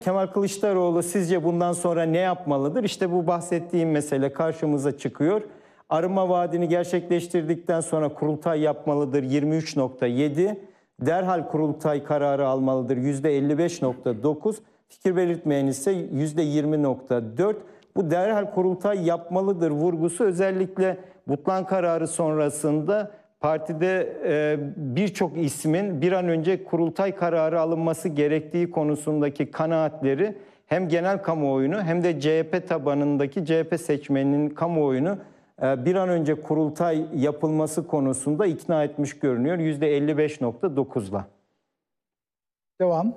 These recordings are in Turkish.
Kemal Kılıçdaroğlu sizce bundan sonra ne yapmalıdır? İşte bu bahsettiğim mesele karşımıza çıkıyor. Arınma vaadini gerçekleştirdikten sonra kurultay yapmalıdır 23.7. Derhal kurultay kararı almalıdır %55.9. Fikir belirtmeyen ise %20.4. Bu derhal kurultay yapmalıdır vurgusu özellikle Butlan kararı sonrasında partide birçok ismin bir an önce kurultay kararı alınması gerektiği konusundaki kanaatleri hem genel kamuoyunu hem de CHP tabanındaki CHP seçmeninin kamuoyunu bir an önce kurultay yapılması konusunda ikna etmiş görünüyor %55.9'la. Devam.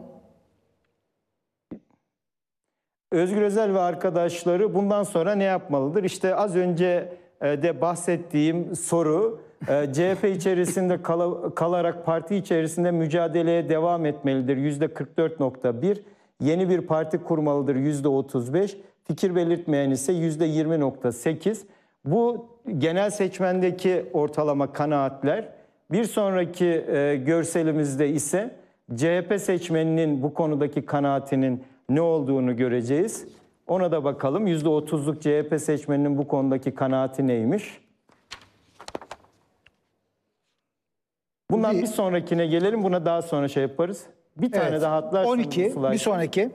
Özgür Özel ve arkadaşları bundan sonra ne yapmalıdır? İşte az önce de bahsettiğim soru, CHP içerisinde kalarak parti içerisinde mücadeleye devam etmelidir %44.1, yeni bir parti kurmalıdır %35, fikir belirtmeyen ise %20.8. Bu genel seçmendeki ortalama kanaatler. Bir sonraki görselimizde ise CHP seçmeninin bu konudaki kanaatinin ne olduğunu göreceğiz. Ona da bakalım. %30'luk CHP seçmeninin bu konudaki kanaati neymiş? Bundan bir sonrakine gelelim. Buna daha sonra şey yaparız. Bir tane daha atlarsın. 12. Bir sonraki.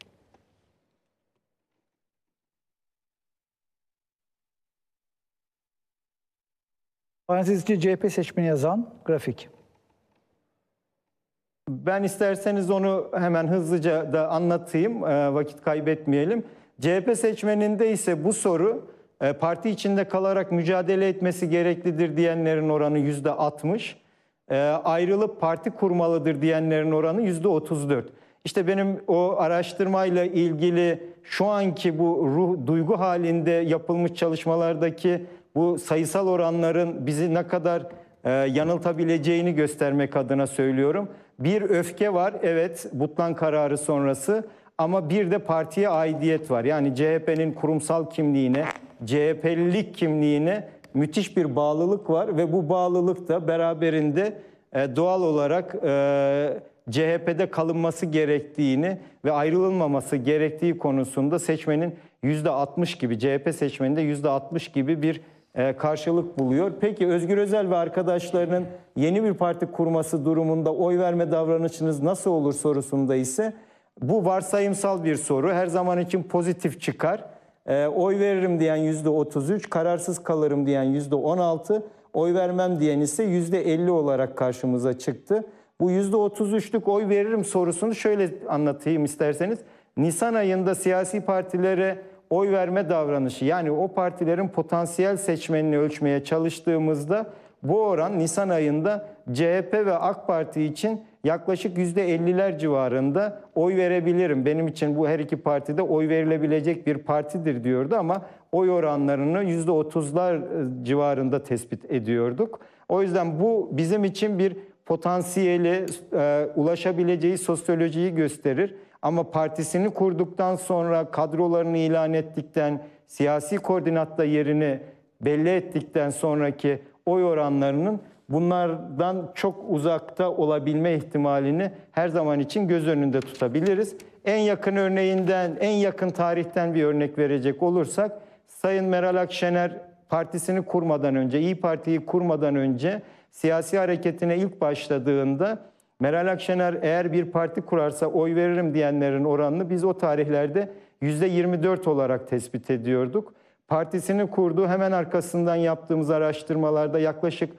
Parantez içi CHP seçmeni yazan grafik. Ben isterseniz onu hemen hızlıca da anlatayım, vakit kaybetmeyelim. CHP seçmeninde ise bu soru parti içinde kalarak mücadele etmesi gereklidir diyenlerin oranı %60, ayrılıp parti kurmalıdır diyenlerin oranı %34. İşte benim o araştırmayla ilgili şu anki bu duygu halinde yapılmış çalışmalardaki bu sayısal oranların bizi ne kadar yanıltabileceğini göstermek adına söylüyorum. Bir öfke var, evet, Butlan kararı sonrası, ama bir de partiye aidiyet var. Yani CHP'nin kurumsal kimliğine, CHP'lilik kimliğine müthiş bir bağlılık var ve bu bağlılık da beraberinde doğal olarak CHP'de kalınması gerektiğini ve ayrılmaması gerektiği konusunda seçmenin %60 gibi, CHP seçmeninde %60 gibi bir karşılık buluyor. Peki Özgür Özel ve arkadaşlarının yeni bir parti kurması durumunda oy verme davranışınız nasıl olur sorusunda ise bu varsayımsal bir soru. Her zaman için pozitif çıkar. Oy veririm diyen %33, kararsız kalırım diyen %16, oy vermem diyen ise %50 olarak karşımıza çıktı. Bu %33'lük oy veririm sorusunu şöyle anlatayım isterseniz. Nisan ayında siyasi partilere oy verme davranışı, yani o partilerin potansiyel seçmenini ölçmeye çalıştığımızda bu oran Nisan ayında CHP ve AK Parti için yaklaşık %50'ler civarında oy verebilirim. Benim için bu her iki partide oy verilebilecek bir partidir diyordu ama oy oranlarını %30'lar civarında tespit ediyorduk. O yüzden bu bizim için bir potansiyeli, ulaşabileceği sosyolojiyi gösterir. Ama partisini kurduktan sonra, kadrolarını ilan ettikten, siyasi koordinatta yerini belli ettikten sonraki oy oranlarının bunlardan çok uzakta olabilme ihtimalini her zaman için göz önünde tutabiliriz. En yakın örneğinden, en yakın tarihten bir örnek verecek olursak, Sayın Meral Akşener partisini kurmadan önce, İYİ Parti'yi kurmadan önce siyasi hareketine ilk başladığında Meral Akşener eğer bir parti kurarsa oy veririm diyenlerin oranını biz o tarihlerde %24 olarak tespit ediyorduk. Partisini kurduğu hemen arkasından yaptığımız araştırmalarda yaklaşık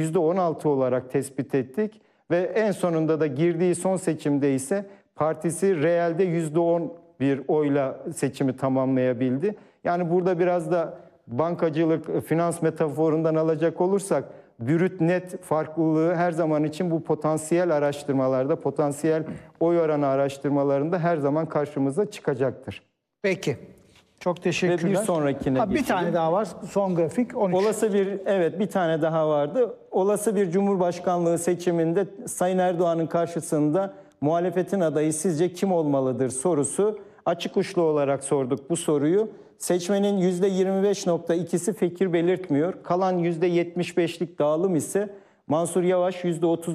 %16 olarak tespit ettik. Ve en sonunda da girdiği son seçimde ise partisi reelde %10 bir oyla seçimi tamamlayabildi. Yani burada biraz da bankacılık, finans metaforundan alacak olursak, brüt net farklılığı her zaman için bu potansiyel araştırmalarda, potansiyel oy oranı araştırmalarında her zaman karşımıza çıkacaktır. Peki. Çok teşekkürler. Ve bir sonrakine bir tane daha var. Son grafik 13. Olası bir, evet, bir tane daha vardı. Olası bir Cumhurbaşkanlığı seçiminde Sayın Erdoğan'ın karşısında muhalefetin adayı sizce kim olmalıdır sorusu. Açık uçlu olarak sorduk bu soruyu. Seçmenin %25.2'si fikir belirtmiyor. Kalan %75'lik dağılım ise Mansur Yavaş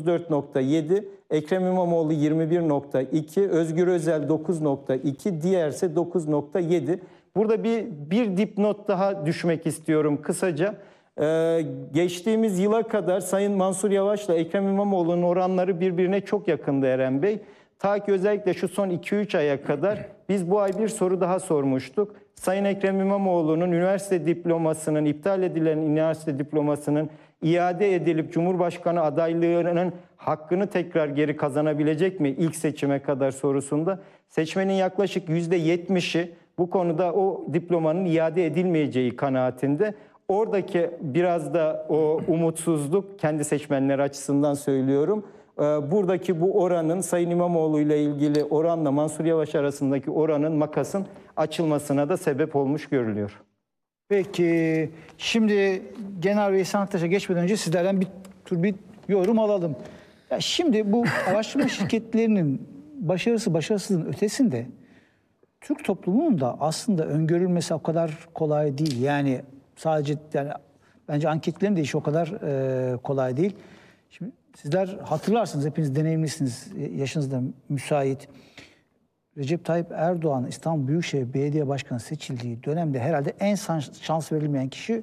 %34.7, Ekrem İmamoğlu 21.2, Özgür Özel 9.2, diğerse 9.7. Burada bir dipnot daha düşmek istiyorum kısaca. Geçtiğimiz yıla kadar Sayın Mansur Yavaş'la Ekrem İmamoğlu'nun oranları birbirine çok yakındı Eren Bey. Ta ki özellikle şu son 2-3 aya kadar biz bu ay bir soru daha sormuştuk. Sayın Ekrem İmamoğlu'nun üniversite diplomasının, iptal edilen üniversite diplomasının iade edilip Cumhurbaşkanı adaylığının hakkını tekrar geri kazanabilecek mi ilk seçime kadar sorusunda seçmenin yaklaşık %70'i bu konuda o diplomanın iade edilmeyeceği kanaatinde. Oradaki biraz da o umutsuzluk kendi seçmenler açısından söylüyorum. Buradaki bu oranın Sayın İmamoğlu ile ilgili oranla Mansur Yavaş arasındaki oranın makasın açılmasına da sebep olmuş görülüyor. Peki şimdi Genel Veysel Aktaş'a geçmeden önce sizlerden bir yorum alalım. Ya şimdi bu araştırma şirketlerinin başarısızlığın ötesinde Türk toplumunun da aslında öngörülmesi o kadar kolay değil. Yani sadece bence anketlerin de işi o kadar kolay değil. Şimdi sizler hatırlarsınız, hepiniz deneyimlisiniz, yaşınız da müsait. Recep Tayyip Erdoğan İstanbul Büyükşehir Belediye Başkanı seçildiği dönemde herhalde en şans verilmeyen kişi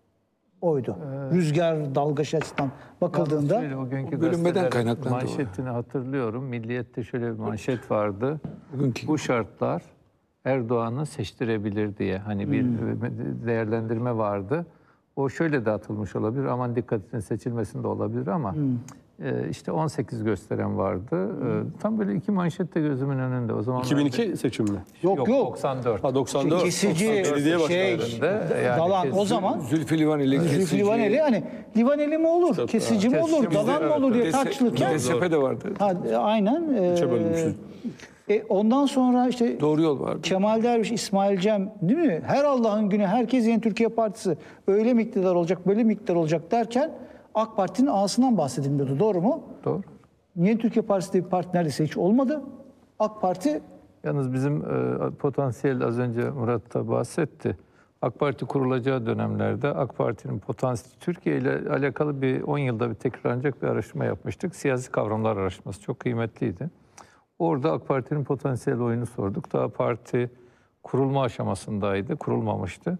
oydu. Rüzgar dalgaçı açısından bakıldığında. O günkü bölünmeden kaynaklandı manşetini hatırlıyorum. Milliyet'te şöyle bir manşet vardı. Bu şartlar Erdoğan'ı seçtirebilir diye hani bir değerlendirme vardı. O şöyle de atılmış olabilir. Aman dikkatin seçilmesinde olabilir ama işte 18 gösteren vardı. Tam böyle iki manşet de gözümün önünde. O zaman 2002 seçim mi? Yok. 94. Ha 94. Kesici Belediye Yani Dalan o zaman Zülfü Livaneli. Zülfü Livaneli hani Livaneli mi olur, kesici mi olur, Dalan mı olur diye tartışılırken DSP de vardı. aynen. Üçe bölünmüşüz. Ondan sonra işte Doğru yol vardı. Kemal Derviş, İsmail Cem değil mi? Her Allah'ın günü herkes Yeni Türkiye Partisi öyle mi iktidar olacak, böyle mi iktidar olacak derken AK Parti'nin ağasından bahsedilmiyordu. Doğru mu? Doğru. Yeni Türkiye Partisi diye bir parti neredeyse hiç olmadı. AK Parti Yalnız bizim potansiyel az önce Murat da bahsetti. AK Parti kurulacağı dönemlerde AK Parti'nin potansiyeli Türkiye ile alakalı bir 10 yılda bir tekrarlanacak bir araştırma yapmıştık. Siyasi kavramlar araştırması çok kıymetliydi. Orada AK Parti'nin potansiyel oyunu sorduk. Daha parti kurulma aşamasındaydı, kurulmamıştı.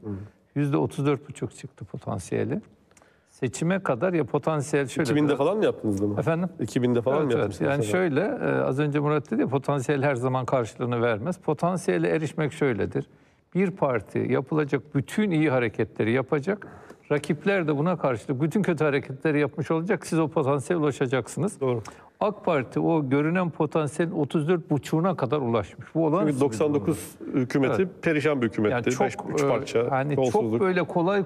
%34,5 çıktı potansiyeli. Seçime kadar ya potansiyel şöyle... 2000'de falan mı yaptınız bunu? Efendim? 2000'de falan mı Evet. yaptınız? Yani mesela? şöyle, az önce Murat dedi ya, potansiyel her zaman karşılığını vermez. Potansiyele erişmek şöyledir. Bir parti yapılacak bütün iyi hareketleri yapacak. Rakipler de buna karşılık bütün kötü hareketleri yapmış olacak. Siz o potansiyele ulaşacaksınız. Doğru. AK Parti o görünen potansiyelin 34,5'una kadar ulaşmış. Bu olan Çünkü 99 hükümeti perişan bir hükümetti. yani çok Üç parça, hani kolsuzluk. çok böyle kolay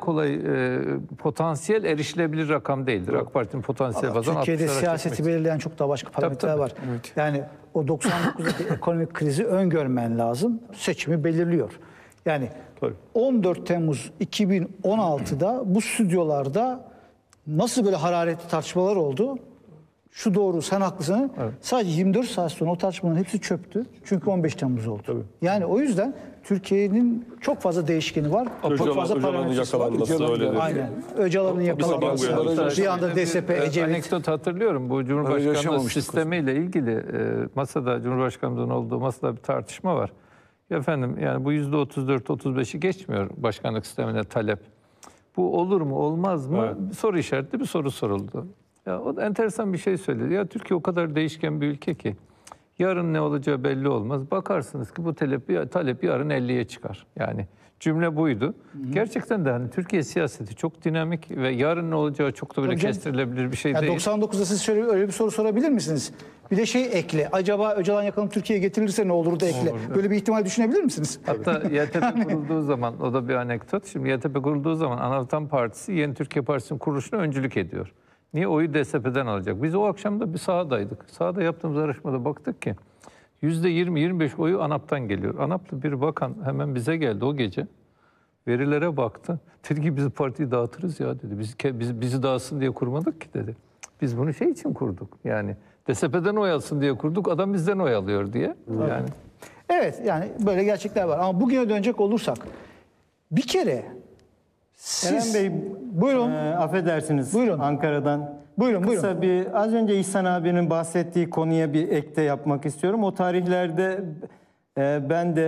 potansiyel erişilebilir rakam değildir. AK Parti'nin potansiyel bazan Türkiye'de 60'lara siyaseti çekmek. belirleyen çok daha başka parametreler tabii. var. Yani o 99'daki ekonomik krizi öngörmen lazım. Seçimi belirliyor. Yani Tabii. 14 Temmuz 2016'da bu stüdyolarda nasıl böyle hararetli tartışmalar oldu? Şu doğru, sen haklısın. Evet. Sadece 24 saat sonra o tartışmaların hepsi çöktü. Çünkü 15 Temmuz oldu. Tabii. Yani o yüzden Türkiye'nin çok fazla değişkeni var. Çok fazla Öcalan'ın parametresi var. yakalanması öyle dedi. Aynen. Öcalan'ın yakalanması. sabah uyandı. Bir anda DSP, Ecevit. Anekdot hatırlıyorum. Bu Cumhurbaşkanlığı yaşamamıştık sistemiyle ilgili masada, Cumhurbaşkanlığının olduğu masada bir tartışma var. Efendim yani bu %34-35'i geçmiyor başkanlık sistemine talep. Bu olur mu olmaz mı? Evet. Bir soru işaretli bir soru soruldu. Ya o da enteresan bir şey söyledi. Ya Türkiye o kadar değişken bir ülke ki yarın ne olacağı belli olmaz. Bakarsınız ki bu talep yarın 50'ye çıkar. Yani cümle buydu. Gerçekten de hani Türkiye siyaseti çok dinamik ve yarın ne olacağı çok da böyle Tabii canım. kestirilebilir bir şey Ya değil. 99'da siz şöyle öyle bir soru sorabilir misiniz? Bir de ekle. Acaba Öcalan yakalanıp Türkiye'ye getirilirse ne olur da ekle. Böyle bir ihtimal düşünebilir misiniz? Hatta YTP kurulduğu zaman, o da bir anekdot. Şimdi YTP kurulduğu zaman Anavatan Partisi Yeni Türkiye Partisi'nin kuruluşuna öncülük ediyor. Niye? Oyu DSP'den alacak. Biz o akşam da bir sahadaydık. Sahada yaptığımız araştırmada baktık ki %20-25 oyu ANAP'tan geliyor. ANAP'lı bir bakan hemen bize geldi o gece. Verilere baktı. Dedi ki biz partiyi dağıtırız ya dedi. Bizi dağıtsın diye kurmadık ki dedi. Biz bunu şey için kurduk. Yani DSP'den oy alsın diye kurduk. Adam bizden oy alıyor diye. Yani Evet yani böyle gerçekler var. Ama bugüne dönecek olursak bir kere siz Eren Bey, Buyurun. Affedersiniz. Buyurun. Ankara'dan. Buyurun, Kısa az önce İhsan abinin bahsettiği konuya bir ek de yapmak istiyorum. O tarihlerde ben de